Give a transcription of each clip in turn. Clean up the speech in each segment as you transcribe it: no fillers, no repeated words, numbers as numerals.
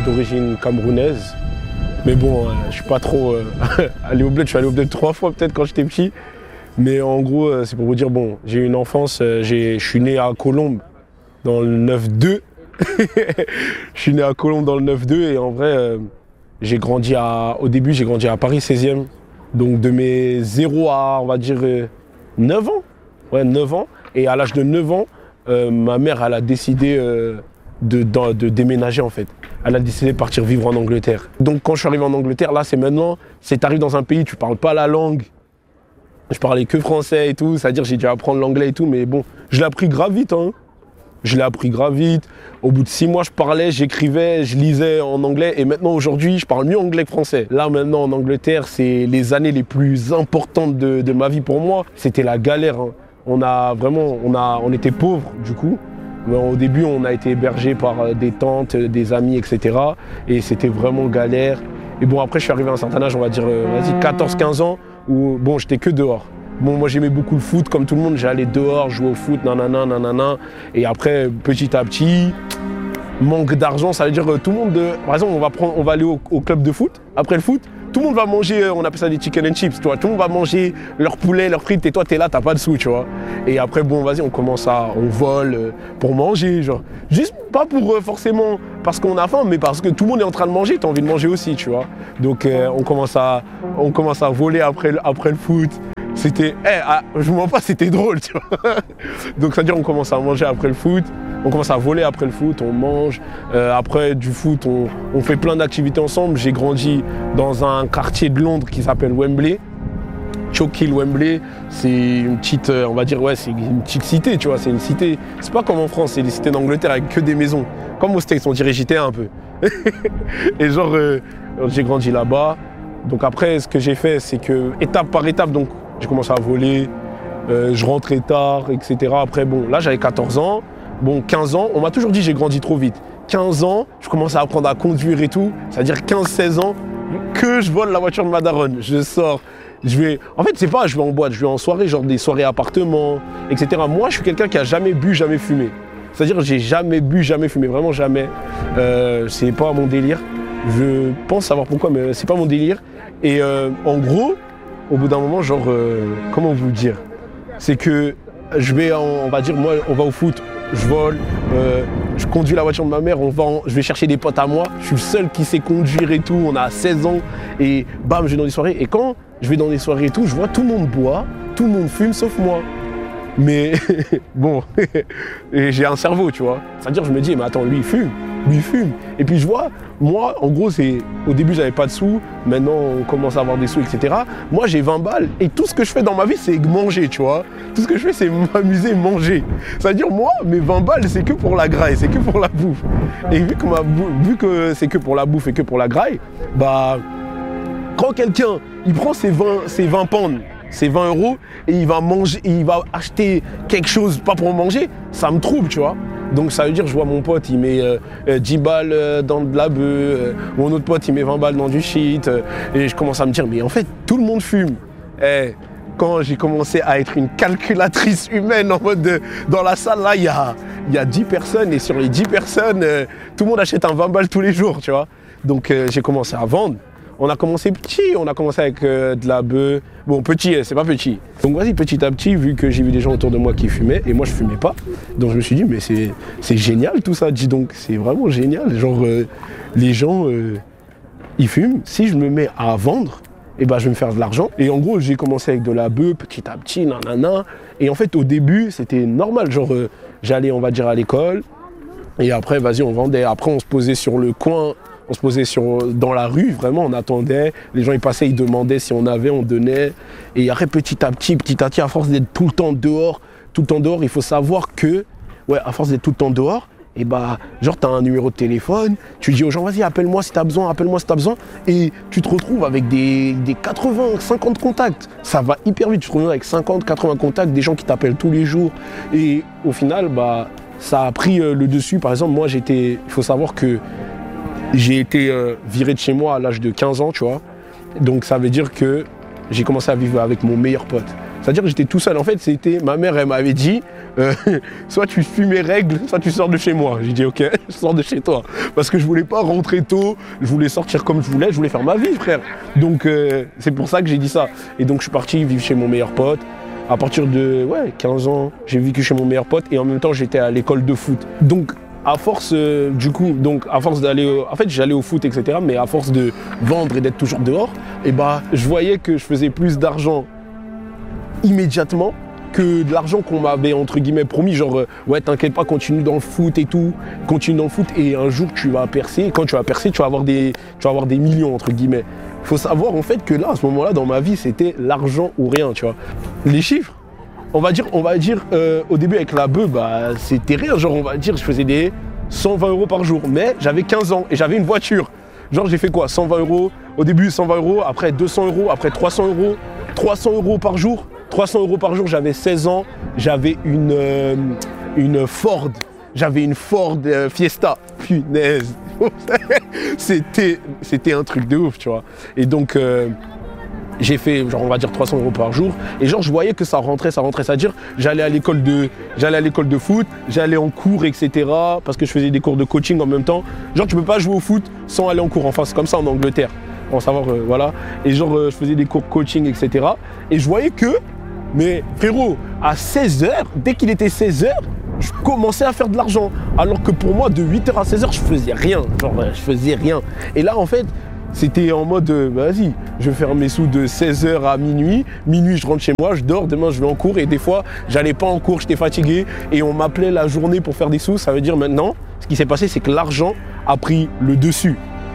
suis d'origine camerounaise. Mais bon, je suis pas trop allé au bled. Je suis allé au bled 3 fois peut-être quand j'étais petit. Mais en gros, c'est pour vous dire, bon, j'ai eu une enfance, je suis né à Colombes dans le 9-2. Je suis né à Colombes dans le 9-2 et en vrai, au début, j'ai grandi à Paris 16e. Donc de mes 0 à, on va dire, 9 ans. Ouais, 9 ans. Et à l'âge de 9 ans, ma mère, elle a décidé de déménager en fait. Elle a décidé de partir vivre en Angleterre. Donc quand je suis arrivé en Angleterre, là, c'est t'arrives dans un pays, tu parles pas la langue. Je parlais que français et tout, c'est-à-dire j'ai dû apprendre l'anglais et tout, mais bon, je l'ai appris grave vite. Je l'ai appris grave vite. Au bout de 6 mois, je parlais, j'écrivais, je lisais en anglais. Et maintenant, aujourd'hui, je parle mieux anglais que français. Là, maintenant, en Angleterre, c'est les années les plus importantes de ma vie pour moi. C'était la galère. On était pauvres, du coup. Mais au début, on a été hébergés par des tantes, des amis, etc. Et c'était vraiment galère. Et bon, après, je suis arrivé à un certain âge, on va dire, 14-15 ans, où, bon, j'étais que dehors. Bon, moi j'aimais beaucoup le foot, comme tout le monde, j'allais dehors, jouer au foot, nanana. Et après, petit à petit, manque d'argent, ça veut dire tout le monde, par exemple, on va aller au club de foot, après le foot, tout le monde va manger, on appelle ça des chicken and chips, tu vois, tout le monde va manger leur poulet, leurs frites, et toi t'es là, t'as pas de sous, tu vois. Et après, bon, vas-y, on vole pour manger, genre, juste pas pour forcément parce qu'on a faim, mais parce que tout le monde est en train de manger, t'as envie de manger aussi, tu vois. Donc on commence à voler après le foot. C'était, je vous mens pas, c'était drôle, tu vois. Donc c'est-à-dire on commence à manger après le foot, on commence à voler après le foot, on mange. Après du foot, on fait plein d'activités ensemble. J'ai grandi dans un quartier de Londres qui s'appelle Wembley. Choke Hill, Wembley, c'est une petite, on va dire, ouais, c'est une petite cité, tu vois. C'est une cité, c'est pas comme en France, c'est des cités d'Angleterre avec que des maisons. Comme aux States, on dirait GTA un peu. Et genre, j'ai grandi là-bas. Donc après, ce que j'ai fait, c'est que étape par étape, donc j'ai commencé à voler, je rentrais tard, etc. Après, bon, là, j'avais 14 ans. Bon, 15 ans, on m'a toujours dit que j'ai grandi trop vite. 15 ans, je commence à apprendre à conduire et tout. C'est-à-dire 15-16 ans, que je vole la voiture de ma daronne. Je sors, en fait, c'est pas, je vais en boîte, je vais en soirée, genre des soirées appartements, etc. Moi, je suis quelqu'un qui a jamais bu, jamais fumé. C'est-à-dire que j'ai jamais bu, jamais fumé, vraiment jamais. C'est pas mon délire. Je pense savoir pourquoi, mais c'est pas mon délire. Et en gros, au bout d'un moment, genre, comment vous dire, c'est que on va dire, moi, on va au foot, je vole, je conduis la voiture de ma mère, je vais chercher des potes à moi, je suis le seul qui sait conduire et tout, on a 16 ans, et bam, je vais dans des soirées, et quand je vais dans des soirées et tout, je vois tout le monde boit, tout le monde fume, sauf moi. Mais bon, et j'ai un cerveau, tu vois. C'est-à-dire, je me dis, mais attends, lui, il fume. Et puis je vois, moi, en gros, au début, j'avais pas de sous. Maintenant, on commence à avoir des sous, etc. Moi, j'ai 20 balles. Et tout ce que je fais dans ma vie, c'est manger, tu vois. Tout ce que je fais, c'est m'amuser, manger. C'est-à-dire, moi, mes 20 balles, c'est que pour la graille, c'est que pour la bouffe. Et vu que c'est que pour la bouffe et que pour la graille, bah, quand quelqu'un, il prend ses 20 pounds, c'est 20 € et il va manger, il va acheter quelque chose pas pour manger, ça me trouble, tu vois. Donc ça veut dire, je vois mon pote, il met 10 balles dans de la bœuf, mon autre pote, il met 20 balles dans du shit, et je commence à me dire, mais en fait, tout le monde fume. Quand j'ai commencé à être une calculatrice humaine en mode dans la salle, là, il y a 10 personnes, et sur les 10 personnes, tout le monde achète un 20 balles tous les jours, tu vois. Donc j'ai commencé à vendre. On a commencé petit, on a commencé avec de la bœuf. Bon, petit, c'est pas petit. Donc vas-y, petit à petit, vu que j'ai vu des gens autour de moi qui fumaient, et moi je fumais pas. Donc je me suis dit, mais c'est génial tout ça, dis donc, c'est vraiment génial. Genre, les gens, ils fument. Si je me mets à vendre, eh ben, je vais me faire de l'argent. Et en gros, j'ai commencé avec de la bœuf, petit à petit, nanana. Et en fait, au début, c'était normal. Genre, j'allais, on va dire, à l'école. Et après, vas-y, on vendait. Après, on se posait sur le coin. On se posait dans la rue, vraiment, on attendait. Les gens, ils passaient, ils demandaient si on avait, on donnait. Et après, petit à petit, à force d'être tout le temps dehors, il faut savoir que, ouais, à force d'être tout le temps dehors, et bah, genre, t'as un numéro de téléphone, tu dis aux gens, vas-y, appelle-moi si t'as besoin, et tu te retrouves avec des 80, 50 contacts. Ça va hyper vite, tu te retrouves avec 50, 80 contacts, des gens qui t'appellent tous les jours. Et au final, bah, ça a pris le dessus. Par exemple, moi, il faut savoir que j'ai été viré de chez moi à l'âge de 15 ans, tu vois. Donc ça veut dire que j'ai commencé à vivre avec mon meilleur pote. C'est-à-dire que j'étais tout seul. En fait, ma mère, elle m'avait dit, soit tu suis mes règles, soit tu sors de chez moi. J'ai dit ok, je sors de chez toi. Parce que je voulais pas rentrer tôt, je voulais sortir comme je voulais faire ma vie, frère. Donc c'est pour ça que j'ai dit ça. Et donc je suis parti vivre chez mon meilleur pote. À partir de 15 ans, j'ai vécu chez mon meilleur pote et en même temps j'étais à l'école de foot. Donc à force d'aller, en fait j'allais au foot, etc. Mais à force de vendre et d'être toujours dehors, et je voyais que je faisais plus d'argent immédiatement que de l'argent qu'on m'avait entre guillemets promis, genre ouais t'inquiète pas, continue dans le foot et tout, continue dans le foot et un jour tu vas percer, et quand tu vas percer tu vas avoir des millions entre guillemets. Il faut savoir en fait que là, à ce moment-là dans ma vie, c'était l'argent ou rien, tu vois. Les chiffres, on va dire au début avec la bœuf, c'était rien, genre on va dire je faisais des 120 € par jour, mais j'avais 15 ans et j'avais une voiture. Genre j'ai fait quoi, 120 €, au début 120 €, après 200 €, après 300 €, 300 € par jour. 300 € par jour, j'avais 16 ans, j'avais une Ford, Fiesta, punaise. C'était un truc de ouf, tu vois. Et donc j'ai fait genre on va dire 300 € par jour et genre je voyais que ça rentrait, c'est-à-dire j'allais à l'école de foot, j'allais en cours, etc. parce que je faisais des cours de coaching en même temps. Genre tu peux pas jouer au foot sans aller en cours, enfin c'est comme ça en Angleterre, en savoir voilà. Et genre je faisais des cours coaching, etc. Et je voyais que, mais frérot, à 16h, dès qu'il était 16h, je commençais à faire de l'argent. Alors que pour moi, de 8h à 16h, je faisais rien. Et là, en fait, c'était en mode, vas-y, je vais faire mes sous de 16h à minuit. Minuit, je rentre chez moi, je dors, demain, je vais en cours. Et des fois, j'allais pas en cours, j'étais fatigué. Et on m'appelait la journée pour faire des sous. Ça veut dire maintenant, ce qui s'est passé, c'est que l'argent a pris le dessus.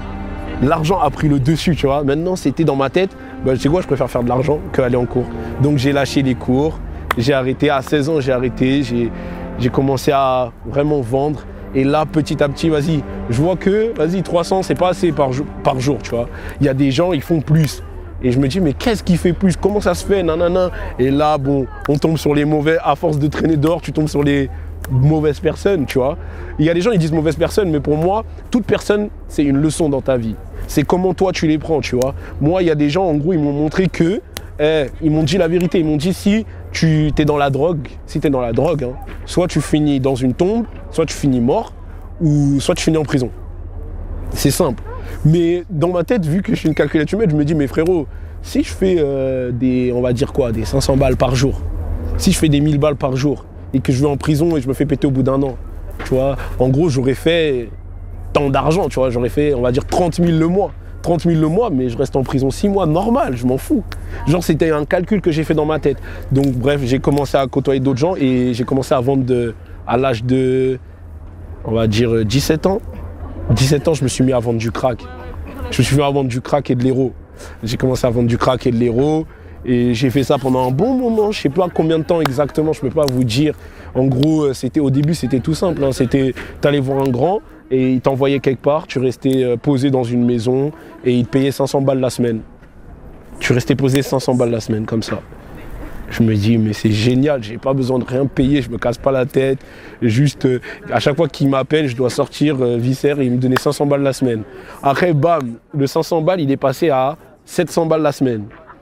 Tu vois. Maintenant, c'était dans ma tête, tu sais quoi, je préfère faire de l'argent qu'aller en cours. Donc, j'ai lâché les cours, j'ai arrêté. À 16 ans, j'ai arrêté, j'ai commencé à vraiment vendre. Et là, petit à petit, vas-y, je vois que, 300, c'est pas assez par jour, tu vois. Il y a des gens, ils font plus. Et je me dis, mais qu'est-ce qui fait plus? Comment ça se fait? Nanana. Et là, bon, on tombe sur les mauvais, à force de traîner dehors, tu tombes sur les mauvaises personnes, tu vois. Il y a des gens, ils disent mauvaises personnes, mais pour moi, toute personne, c'est une leçon dans ta vie. C'est comment toi, tu les prends, tu vois. Moi, il y a des gens, en gros, ils m'ont montré que, ils m'ont dit la vérité. Ils m'ont dit, si tu es dans la drogue, hein, soit tu finis dans une tombe, soit tu finis mort, ou soit tu finis en prison. C'est simple. Mais dans ma tête, vu que je suis une calculette humaine, je me dis, mais frérot, si je fais des 500 balles par jour, si je fais des 1000 balles par jour, et que je vais en prison et je me fais péter au bout d'un an, tu vois, en gros, j'aurais fait tant d'argent, tu vois, j'aurais fait, on va dire, 30 000 le mois. 30 000 le mois, mais je reste en prison 6 mois, normal, je m'en fous. Genre, c'était un calcul que j'ai fait dans ma tête. Donc, bref, j'ai commencé à côtoyer d'autres gens et j'ai commencé à vendre à l'âge de, on va dire, 17 ans. 17 ans, je me suis mis à vendre du crack. Je me suis mis à vendre du crack et de l'héro. J'ai commencé à vendre du crack et de l'héro. Et j'ai fait ça pendant un bon moment, je ne sais pas combien de temps exactement, je ne peux pas vous dire. En gros, au début, c'était tout simple. Hein. C'était, tu allais voir un grand et il t'envoyait quelque part, tu restais posé dans une maison et il te payait 500 balles la semaine. Tu restais posé 500 balles la semaine, comme ça. Je me dis, mais c'est génial, j'ai pas besoin de rien payer, je me casse pas la tête. Juste, à chaque fois qu'il m'appelle, je dois sortir Viscère et il me donnait 500 balles la semaine. Après, bam, le 500 balles, il est passé à 700 balles la semaine.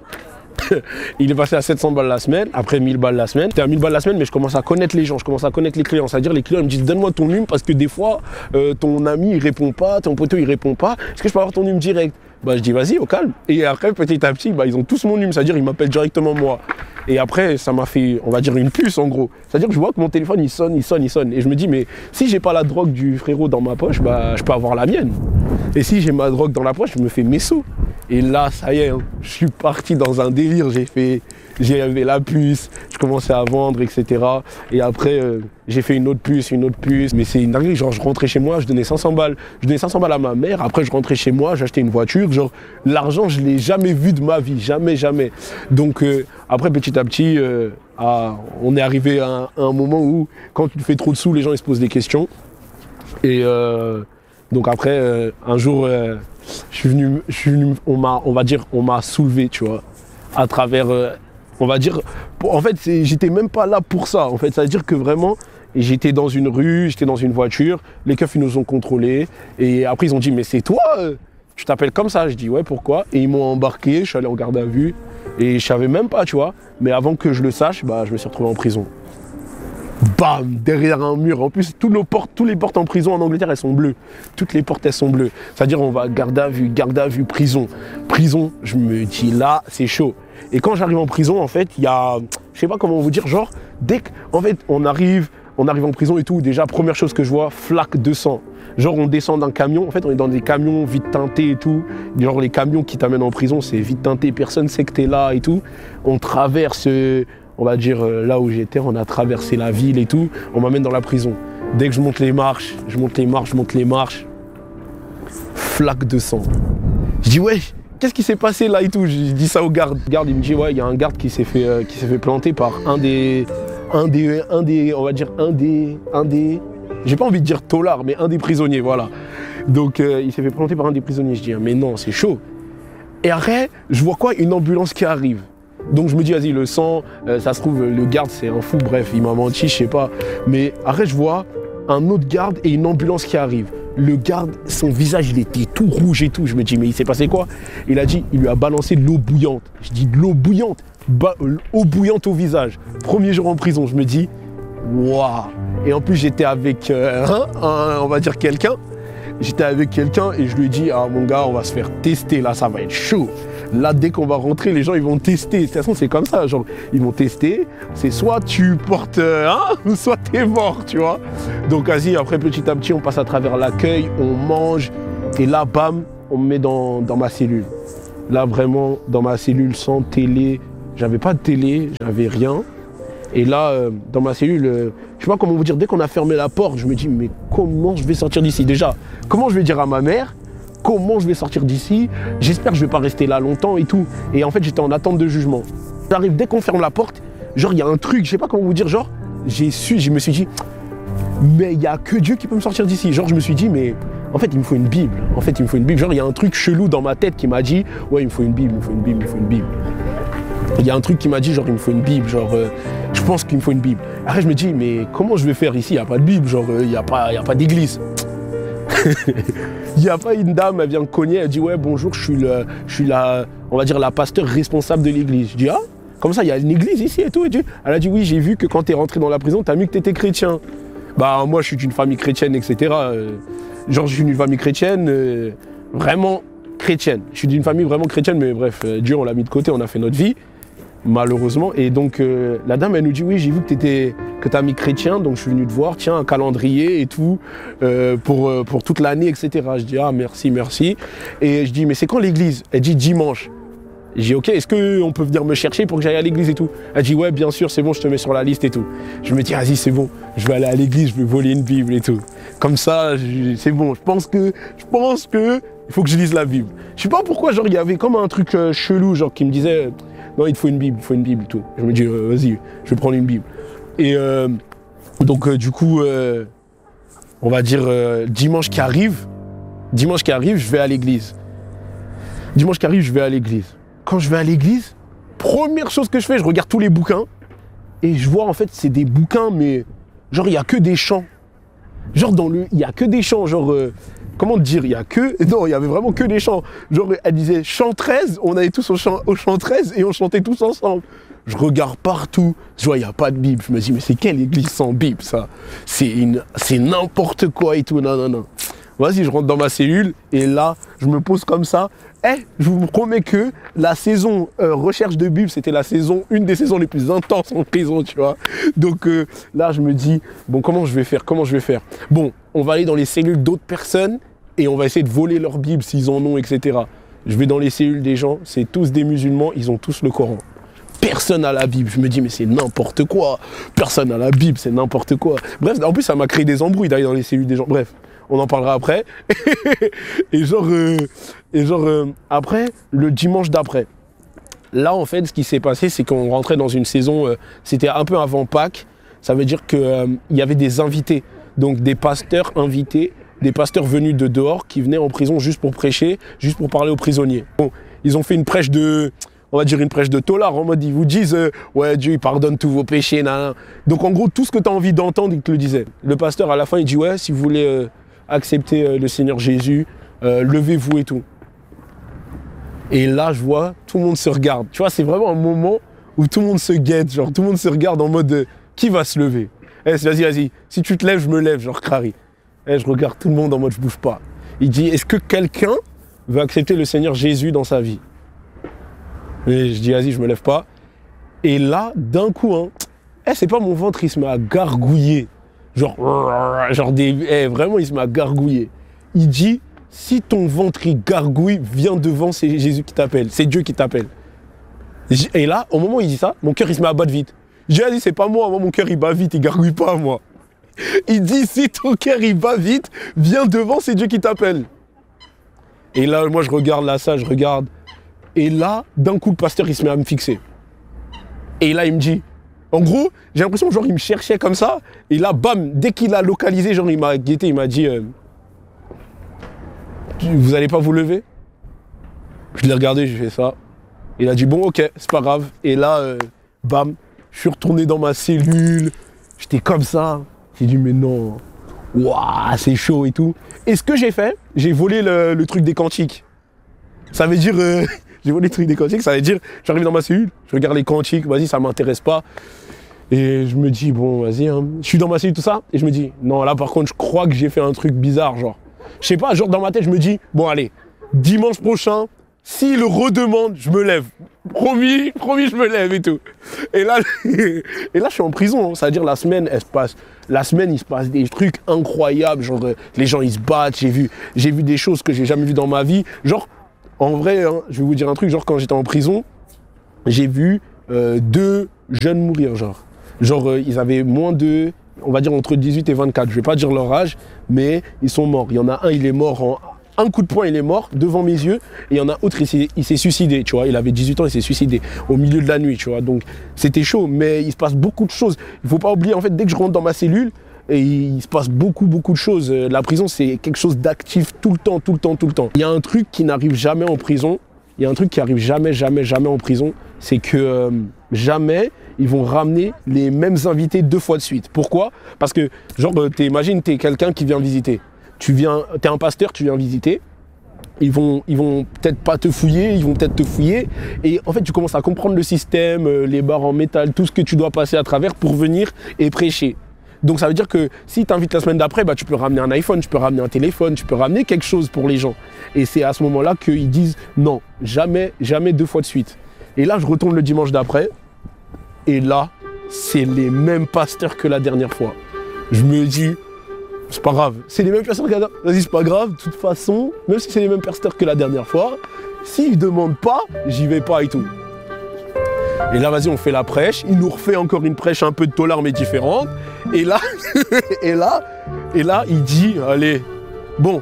Il est passé à 700 balles la semaine, après 1000 balles la semaine. C'était à 1000 balles la semaine, mais je commence à connaître les gens, je commence à connaître les clients. C'est-à-dire, les clients ils me disent, donne-moi ton numéro parce que des fois, ton ami il répond pas, ton poteau il répond pas. Est-ce que je peux avoir ton numéro direct? Je dis, vas-y, au calme. Et après, petit à petit, ils ont tous mon numéro, c'est-à-dire, ils m'appellent directement moi. Et après, ça m'a fait, on va dire, une puce en gros. C'est-à-dire que je vois que mon téléphone il sonne. Et je me dis, mais si j'ai pas la drogue du frérot dans ma poche, je peux avoir la mienne. Et si j'ai ma drogue dans la poche, je me fais mes sous. Et là, ça y est, hein, je suis parti dans un délire. J'avais la puce, je commençais à vendre, etc. Et après, j'ai fait une autre puce. Mais c'est une dinguerie. Genre, je rentrais chez moi, je donnais 500 balles. Je donnais 500 balles à ma mère. Après, je rentrais chez moi, j'achetais une voiture. Genre, l'argent, je l'ai jamais vu de ma vie. Jamais. Donc, après, petit à petit, on est arrivé à un moment où, quand tu fais trop de sous, les gens ils se posent des questions. Et donc après, un jour, je suis venu, on m'a soulevé, tu vois, à travers, on va dire, en fait, j'étais même pas là pour ça, en fait, c'est-à-dire que vraiment, j'étais dans une rue, j'étais dans une voiture, les keufs, ils nous ont contrôlés, et après, ils ont dit, mais c'est toi, tu t'appelles comme ça? Je dis, ouais, pourquoi? Et ils m'ont embarqué, je suis allé en garde à vue, et je savais même pas, tu vois, mais avant que je le sache, je me suis retrouvé en prison. bam, derrière un mur. En plus, toutes les portes en prison en Angleterre, elles sont bleues. Toutes les portes, elles sont bleues. C'est-à-dire, on va garde à vue, prison. Prison, je me dis là, c'est chaud. Et quand j'arrive en prison, en fait, il y a, je sais pas comment vous dire, genre, dès qu'en fait, on arrive en prison et tout, déjà, première chose que je vois, flaque de sang. Genre, on descend d'un camion, en fait, on est dans des camions vite teintés et tout. Genre, les camions qui t'amènent en prison, c'est vite teinté, personne sait que t'es là et tout. On traverse, on va dire, là où j'étais, on a traversé la ville et tout. On m'amène dans la prison. Dès que je monte les marches, flaque de sang. Je dis, ouais, qu'est-ce qui s'est passé là et tout? Je dis ça au garde. Le garde, il me dit, ouais, il y a un garde qui s'est fait planter par un des, j'ai pas envie de dire tolard, mais un des prisonniers, voilà. Donc, il s'est fait planter par un des prisonniers. Je dis, mais non, c'est chaud. Et après, je vois quoi? Une ambulance qui arrive. Donc, je me dis, vas-y, le sang, ça se trouve, le garde, c'est un fou, bref, il m'a menti, je sais pas. Mais après, je vois un autre garde et une ambulance qui arrive. Le garde, son visage, il était tout rouge et tout. Je me dis, mais il s'est passé quoi? Il a dit, il lui a balancé de l'eau bouillante. Je dis, de l'eau bouillante? Eau bouillante au visage. Premier jour en prison, je me dis, waouh. Et en plus, j'étais avec, on va dire quelqu'un. J'étais avec quelqu'un et je lui ai dit, ah mon gars, on va se faire tester, là, ça va être chaud. Là, dès qu'on va rentrer, les gens, ils vont tester. De toute façon, c'est comme ça, genre, ils vont tester. C'est soit tu portes, soit t'es mort, tu vois. Donc, vas-y, après, petit à petit, on passe à travers l'accueil, on mange. Et là, bam, on me met dans ma cellule. Là, vraiment, dans ma cellule, sans télé. J'avais pas de télé, j'avais rien. Et là, dans ma cellule, je sais pas comment vous dire, dès qu'on a fermé la porte, je me dis, mais comment je vais sortir d'ici? Déjà, comment je vais dire à ma mère, comment je vais sortir d'ici? J'espère que je vais pas rester là longtemps et tout. Et en fait, j'étais en attente de jugement. J'arrive, dès qu'on ferme la porte, genre, il y a un truc, je sais pas comment vous dire, genre, je me suis dit, mais il y a que Dieu qui peut me sortir d'ici. Genre, je me suis dit, mais en fait, il me faut une Bible. En fait, il me faut une Bible. Genre, il y a un truc chelou dans ma tête qui m'a dit, ouais, il me faut une Bible, il me faut une Bible, il me faut une Bible. Il y a un truc qui m'a dit, genre, il me faut une Bible, genre, je pense qu'il me faut une Bible. Après, je me dis, mais comment je vais faire ici? Il n'y a pas de Bible, genre, il n'y a pas d'église. Il n'y a pas une dame, elle vient cogner, elle dit, ouais, bonjour, je suis la, on va dire, la pasteur responsable de l'église. Je dis, ah, comme ça, il y a une église ici et tout. Elle a dit, oui, j'ai vu que quand tu es rentré dans la prison, tu as mis que tu étais chrétien. Bah, moi, je suis d'une famille chrétienne, etc. Genre, je suis d'une famille chrétienne, vraiment chrétienne. Je suis d'une famille vraiment chrétienne, mais bref, Dieu, on l'a mis de côté, on a fait notre vie. Malheureusement. Et donc, la dame, elle nous dit, oui, j'ai vu que tu as mis chrétien, donc je suis venu te voir, tiens, un calendrier et tout, pour toute l'année, etc. Je dis, ah, merci, merci. Et je dis, mais c'est quand l'église? Elle dit, dimanche. Je dis, ok, est-ce qu'on peut venir me chercher pour que j'aille à l'église et tout? Elle dit, ouais, bien sûr, c'est bon, je te mets sur la liste et tout. Je me dis, vas-y, c'est bon, je vais aller à l'église, je vais voler une Bible et tout. Comme ça, c'est bon, je pense que il faut que je lise la Bible. Je sais pas pourquoi, genre, il y avait comme un truc chelou, genre, qui me disait, non, il te faut une Bible, et tout. Je me dis, vas-y, je vais prendre une Bible. Et donc, du coup, on va dire, dimanche qui arrive, je vais à l'église. Quand je vais à l'église, première chose que je fais, je regarde tous les bouquins. Et je vois, en fait, c'est des bouquins, mais genre, il n'y a que des chants. Genre, il n'y a que des chants, genre... comment dire, non, il y avait vraiment que des chants. Genre, elle disait chant 13, on allait tous au chant 13 et on chantait tous ensemble. Je regarde partout, je vois, il n'y a pas de Bible. Je me dis, mais c'est quelle église sans Bible, ça? C'est n'importe quoi et tout, non. Vas-y, je rentre dans ma cellule et là, je me pose comme ça. Je vous promets que la saison recherche de Bible, c'était une des saisons les plus intenses en prison, tu vois. Donc là, je me dis, bon, comment je vais faire? Bon, on va aller dans les cellules d'autres personnes et on va essayer de voler leur Bible s'ils en ont, etc. Je vais dans les cellules des gens, c'est tous des musulmans, ils ont tous le Coran. Personne n'a la Bible. Je me dis, mais c'est n'importe quoi. Personne n'a la Bible, c'est n'importe quoi. Bref, en plus, ça m'a créé des embrouilles d'aller dans les cellules des gens. Bref, on en parlera après. et après, le dimanche d'après. Là, en fait, ce qui s'est passé, c'est qu'on rentrait dans une saison, c'était un peu avant Pâques. Ça veut dire qu'il y avait des invités. Donc, des pasteurs invités, des pasteurs venus de dehors qui venaient en prison juste pour prêcher, juste pour parler aux prisonniers. Bon, ils ont fait une prêche de... on va dire une prêche de tolard, en mode ils vous disent ouais, Dieu il pardonne tous vos péchés, nan. Donc en gros tout ce que tu as envie d'entendre, il te le disait. Le pasteur à la fin il dit ouais, si vous voulez accepter le Seigneur Jésus, levez-vous et tout. Et là je vois, tout le monde se regarde. Tu vois, c'est vraiment un moment où tout le monde se guette, genre tout le monde se regarde en mode qui va se lever. Vas-y, vas-y. Si tu te lèves, je me lève, genre Crary. Je regarde tout le monde en mode je bouge pas. Il dit, est-ce que quelqu'un veut accepter le Seigneur Jésus dans sa vie? Et je dis, vas-y, je me lève pas. Et là, d'un coup, hein, c'est pas mon ventre, il se met à gargouiller. Vraiment, il se met à gargouiller. Il dit, si ton ventre il gargouille, viens devant, c'est Jésus qui t'appelle, c'est Dieu qui t'appelle. Et là, au moment où il dit ça, mon cœur il se met à battre vite. Je dis, vas-y, c'est pas moi, mon cœur il bat vite, il gargouille pas moi. Il dit, si ton cœur il bat vite, viens devant, c'est Dieu qui t'appelle. Et là, moi je regarde là, ça, je regarde. Et là, d'un coup, le pasteur il se met à me fixer. Et là, il me dit, en gros, j'ai l'impression que genre il me cherchait comme ça. Et là, bam, dès qu'il a localisé, genre il m'a guetté, il m'a dit, vous allez pas vous lever? Je l'ai regardé, j'ai fait ça. Il a dit, bon, ok, c'est pas grave. Et là, bam, je suis retourné dans ma cellule. J'étais comme ça. J'ai dit, mais non, waouh, c'est chaud et tout. Et ce que j'ai fait, j'ai volé le truc des cantiques. Ça veut dire, j'ai volé le truc des cantiques, ça veut dire, j'arrive dans ma cellule, je regarde les cantiques, vas-y, ça m'intéresse pas. Et je me dis, bon, vas-y, hein. Je suis dans ma cellule, tout ça, et je me dis, non, là, par contre, je crois que j'ai fait un truc bizarre, genre. Je sais pas, genre, dans ma tête, je me dis, bon, allez, dimanche prochain, s'il le redemande, je me lève. Promis, je me lève et tout. Et là, je suis en prison, hein. C'est-à-dire, la semaine, il se passe des trucs incroyables, genre, les gens, ils se battent, j'ai vu des choses que j'ai jamais vues dans ma vie. Genre, en vrai, hein, je vais vous dire un truc, genre, quand j'étais en prison, j'ai vu 2 jeunes mourir, genre. Genre, ils avaient moins de, on va dire, entre 18 et 24. Je vais pas dire leur âge, mais ils sont morts. Il y en a un, il est mort en un coup de poing, il est mort devant mes yeux. Et il y en a autre, il s'est suicidé, tu vois. Il avait 18 ans, il s'est suicidé au milieu de la nuit, tu vois. Donc, c'était chaud, mais il se passe beaucoup de choses. Il faut pas oublier, en fait, dès que je rentre dans ma cellule, et il se passe beaucoup de choses. La prison, c'est quelque chose d'actif tout le temps. Il y a un truc qui n'arrive jamais en prison. Il y a un truc qui arrive jamais en prison. C'est que jamais ils vont ramener les mêmes invités 2 fois de suite. Pourquoi? Parce que, genre, imagine, t'es quelqu'un qui vient visiter. T'es un pasteur, tu viens visiter. Ils vont peut-être pas te fouiller, ils vont peut-être te fouiller. Et en fait, tu commences à comprendre le système, les barres en métal, tout ce que tu dois passer à travers pour venir et prêcher. Donc ça veut dire que si tu invites la semaine d'après, bah, tu peux ramener un iPhone, tu peux ramener un téléphone, tu peux ramener quelque chose pour les gens. Et c'est à ce moment-là qu'ils disent non, jamais 2 fois de suite. Et là, je retourne le dimanche d'après. Et là, c'est les mêmes pasteurs que la dernière fois. Je me dis, c'est pas grave. C'est les mêmes pasteurs que la dernière fois. Vas-y, c'est pas grave. De toute façon, même si c'est les mêmes pasteurs que la dernière fois, s'ils ne demandent pas, j'y vais pas et tout. Et là, vas-y, on fait la prêche. Il nous refait encore une prêche un peu de tolard, mais différente. Et là, et là, il dit, allez, bon,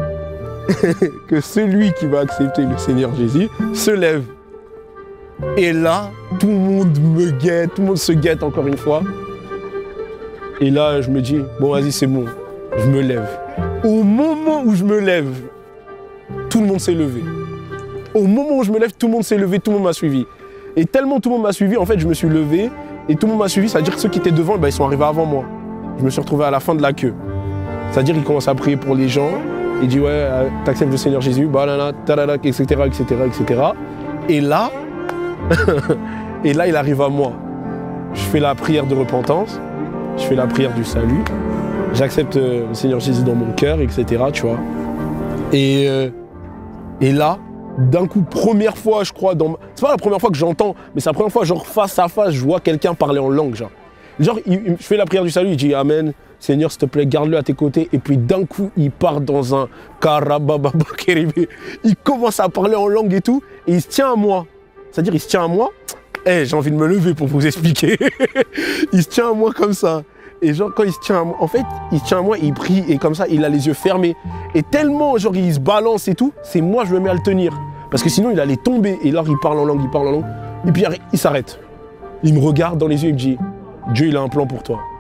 que celui qui va accepter le Seigneur Jésus se lève. Et là, tout le monde me guette, tout le monde se guette encore une fois. Et là, je me dis, bon, vas-y, c'est bon, je me lève. Au moment où je me lève, tout le monde s'est levé. Au moment où je me lève, tout le monde s'est levé, tout le monde m'a suivi. Et tellement tout le monde m'a suivi, en fait, je me suis levé et tout le monde m'a suivi, c'est-à-dire que ceux qui étaient devant, ils sont arrivés avant moi. Je me suis retrouvé à la fin de la queue. C'est-à-dire qu'ils commencent à prier pour les gens. Il dit, ouais, t'acceptes le Seigneur Jésus, balala, talala, etc. Et là, et là, il arrive à moi. Je fais la prière de repentance, je fais la prière du salut, j'accepte le Seigneur Jésus dans mon cœur, etc. Tu vois. Et là, d'un coup, première fois, je crois, c'est pas la première fois que j'entends, mais c'est la première fois, genre face à face, je vois quelqu'un parler en langue, genre. Je fais la prière du salut, il dit Amen, Seigneur, s'il te plaît, garde-le à tes côtés. Et puis d'un coup, il part dans un karababa kéribé. Il commence à parler en langue et tout, et il se tient à moi. C'est-à-dire, il se tient à moi. J'ai envie de me lever pour vous expliquer. Il se tient à moi comme ça. Et genre, quand il se tient à moi, en fait, il se tient à moi, il prie, et comme ça, il a les yeux fermés. Et tellement, genre, il se balance et tout, c'est moi, je me mets à le tenir. Parce que sinon, il allait tomber. Et là, il parle en langue. Et puis, il s'arrête. Il me regarde dans les yeux et me dit, Dieu, il a un plan pour toi.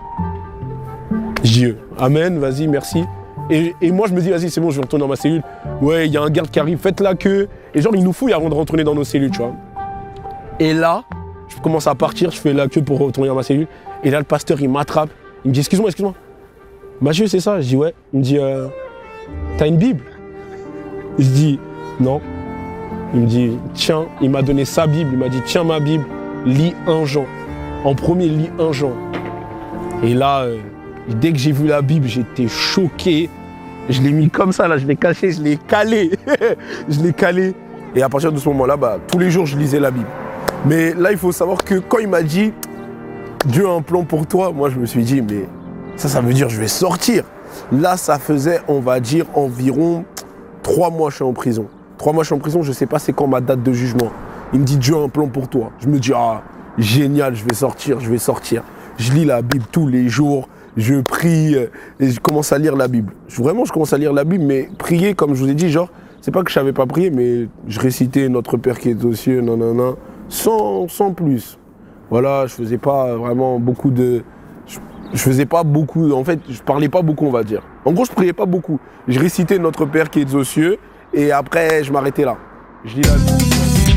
Je dis, Amen, vas-y, merci. Et moi, je me dis, vas-y, c'est bon, je vais retourner dans ma cellule. Ouais, il y a un garde qui arrive, faites la queue. Et genre, il nous fouille avant de retourner dans nos cellules, tu vois. Et là, je commence à partir, je fais la queue pour retourner dans ma cellule. Et là, le pasteur, il m'attrape. Il me dit, excuse-moi. Mathieu, c'est ça? Je dis, ouais. Il me dit, t'as une Bible? Je dis, non. Il me dit, tiens, il m'a donné sa Bible. Il m'a dit, tiens ma Bible, lis 1 Jean. En premier, lis 1 Jean. Et là, dès que j'ai vu la Bible, j'étais choqué. Je l'ai mis comme ça, là, je l'ai caché, je l'ai calé. Je l'ai calé. Et à partir de ce moment-là, tous les jours, je lisais la Bible. Mais là, il faut savoir que quand il m'a dit « Dieu a un plan pour toi », moi, je me suis dit « Mais ça veut dire que je vais sortir ». Là, ça faisait, on va dire, environ 3 mois que je suis en prison. 3 mois que je suis en prison, je ne sais pas c'est quand ma date de jugement. Il me dit « Dieu a un plan pour toi ». Je me dis « Ah, génial, je vais sortir, je vais sortir ». Je lis la Bible tous les jours, je prie et je commence à lire la Bible. Vraiment, je commence à lire la Bible, mais prier, comme je vous ai dit, genre, c'est pas que je savais pas prier, mais je récitais Notre Père qui est aux cieux, nanana, sans plus. Voilà, je faisais pas vraiment beaucoup de... Je faisais pas beaucoup, en fait, je parlais pas beaucoup, on va dire. En gros, je priais pas beaucoup. Je récitais Notre Père qui est aux cieux, et après, je m'arrêtais là. Je lis la Bible.